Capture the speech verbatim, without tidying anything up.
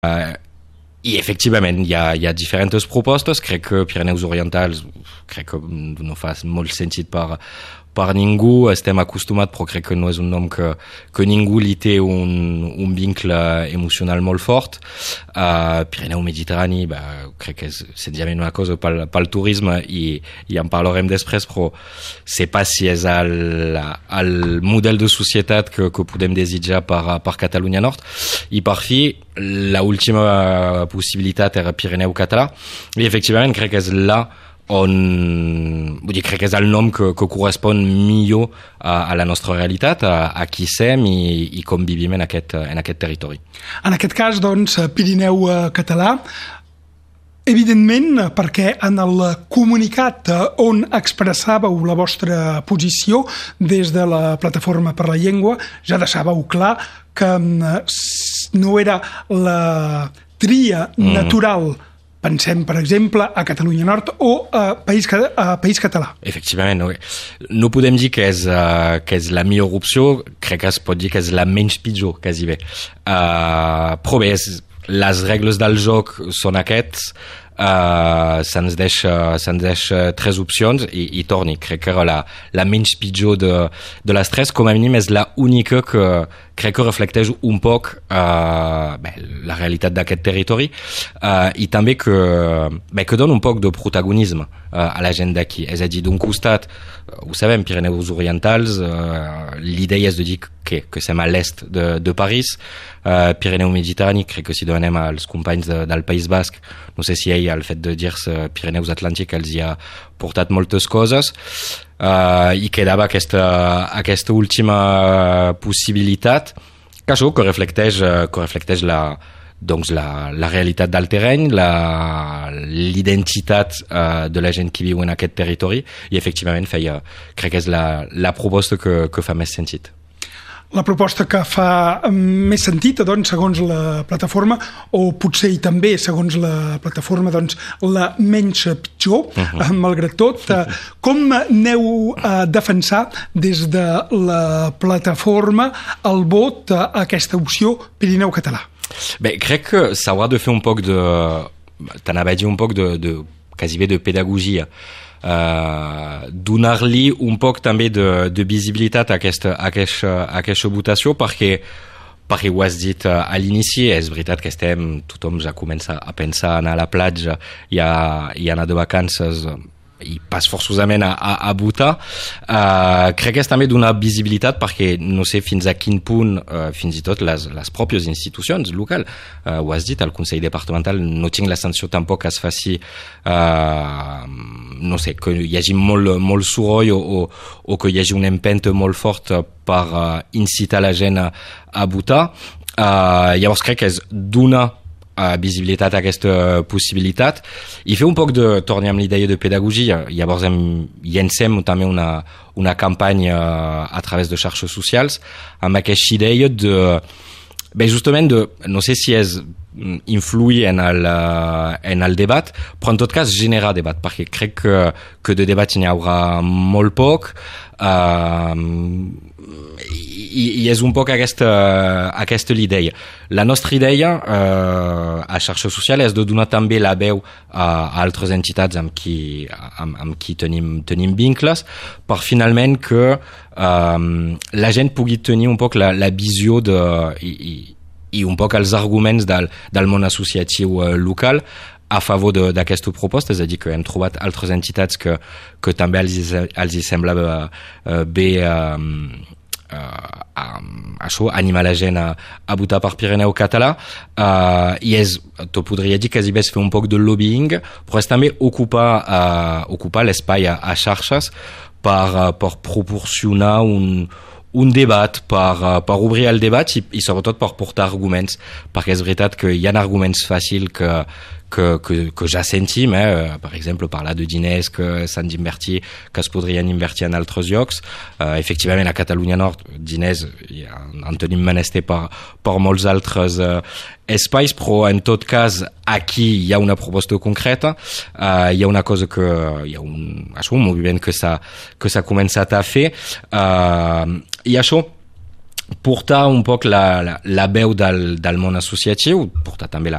Uh, I efectivament hi ha, hi ha diferents propostes. Crec que Pirineus Orientals crec que no fa molt sentit per, per ningú, estem acostumats, però crec que no és un nom que, que ningú li té un, un vincle emocional molt fort. Uh, Pirineu Mediterrani, bah, crec que és senzillament una cosa pel, pel turisme i, i en parlarem després, però sé pas si és el, el model de societat que, que podem desitjar per, per Catalunya Nord. I per fi, la última possibilitat era Pirineu Català, i efectivament crec que és là on, vull dir, crec que és el nom que, que correspon millor a, a la nostra realitat, a, a qui som i, i com vivim en aquest, en aquest territori. En aquest cas, doncs, Pirineu Català, evidentment, perquè en el comunicat on expressàveu la vostra posició des de la Plataforma per la Llengua, ja deixàveu clar que no era la tria natural, mm. Pensem, per exemple, a Catalunya Nord o a País, a País Català. Efectivament, no, no podem dir que és, uh, que és la millor opció, crec que es pot dir que és la menys pitjor, quasi bé. Uh, però bé, les regles del joc són aquests, uh, se'ns deixa, se'ns deixa tres opcions i, i torni, crec que era la, la menys pitjor de, de les tres, com a mínim és la única que crec que reflecteix un poc uh, bé, la realitat d'aquest territori uh, i també que, bé, que dona un poc de protagonisme uh, a la gent d'aquí. És a dir, d'un costat, ho sabem, Pirineus Orientals, uh, l'idea és de dir que, que som a l'est de, de París, uh, Pirineu Mediterrani, crec que si donem als companys de, del País Basc, no sé si ell, el fet de dir-se Pirineus Atlàntic, els hi ha portat moltes coses, uh, i quedava aquesta, aquesta última possibilitat, que això que reflecteix, que reflecteix la, doncs la, la realitat del terreny, la, l'identitat uh, de la gent que viu en aquest territori, i efectivament feia, crec que és la, la proposta que, que fa més sentit. La proposta que fa més sentit, doncs, segons la plataforma, o potser i també, segons la plataforma, doncs, la menys pitjor, uh-huh. malgrat tot. Com aneu a defensar des de la plataforma el vot a aquesta opció Pirineu Català? Bé, crec que s'haurà de fer un poc de... t'anava a dir un poc de, de quasi bé de pedagogia. Uh, donar-li un poc també de, de visibilitat a aquesta, a, aquesta, a aquesta votació perquè, perquè ho has dit uh, a l'inici, és veritat que estem, tothom ja comença a pensar a anar a la platja i a, i a anar de vacances i pas forçosament a, a, a votar. Uh, crec que és també donar visibilitat perquè no sé fins a quin punt uh, fins i tot les, les pròpies institucions locals, uh, ho has dit, el Consell Departamental no tinc la sensació tampoc que es faci uh, no sé, que hi hagi molt, molt soroll o, o, o que hi hagi un empenta molt fort per uh, incitar la gent a, a votar. Uh, llavors crec que és donar a visibilitat a aquesta possibilitat i fer un poc de, tornem amb l'idea de pedagogia, llavors hem, llancem també una, una campanya a través de xarxes socials amb aquesta idea de, bé, justament de, no sé si és influir en el, en el debat, però en tot cas generar debat, perquè crec que, que de debat n'hi haurà molt poc, uh, i, i és un poc aquesta, aquesta l'idea. La nostra idea uh, a xarxa social és de donar també la veu a, a altres entitats amb qui, amb, amb qui tenim, tenim vincles, per finalment que um, la gent pugui tenir un poc la, la visió de... I, i, i un poc els arguments del, del món associatiu uh, local a favor d'aquesta proposta, és a dir, que hem trobat altres entitats que, que també els, els hi sembla uh, bé um, uh, um, això, animar la gent a, a votar per Pirineu Català, uh, i és, t'ho podria dir, quasi bé és fer un poc de lobbying, però és també ocupar, uh, ocupar l'espai a, a xarxes per, uh, per proporcionar un un debat, per, per obrir el debat i, i sobretot per portar arguments, perquè és veritat que hi ha arguments fàcils que, que, que, que ja sentim, eh? Per exemple, parlar de diners que s'han d'invertir, que es podrien invertir en altres llocs. Uh, efectivament, a Catalunya Nord, diners ja, en tenim menester per, per molts altres uh, espais, però en tot cas, aquí hi ha una proposta concreta, uh, hi ha una cosa que, hi ha un, això, un moviment que s'ha, que s'ha començat a fer, uh, i això, portar un poc la, la, la veu del, del món associatiu, portar també la,